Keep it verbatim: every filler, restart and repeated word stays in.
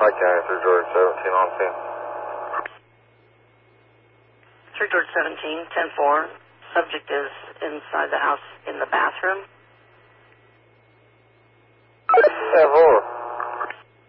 Pike County, three George seventeen on scene. three George seventeen, ten four. Subject is inside the house in the bathroom.